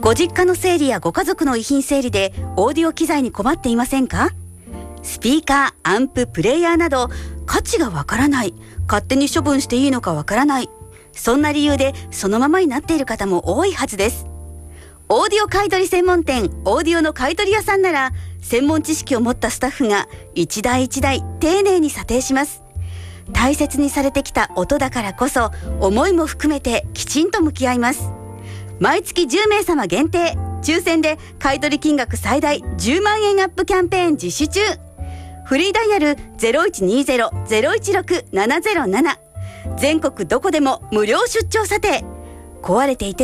ご実家の整理やご家族の遺品整理でオーディオ機材に困っていませんか？スピーカー、アンプ、プレイヤーなど価値がわからない、勝手に処分していいのかわからない、そんな理由でそのままになっている方も多いはずです。オーディオ買取専門店オーディオの買取屋さんなら、専門知識を持ったスタッフが一台一台丁寧に査定します。大切にされてきた音だからこそ、思いも含めてきちんと向き合います。毎月10名様限定、抽選で買取金額最大10万円アップキャンペーン実施中。フリーダイヤル 0120-016-707。全国どこでも無料出張査定。壊れていて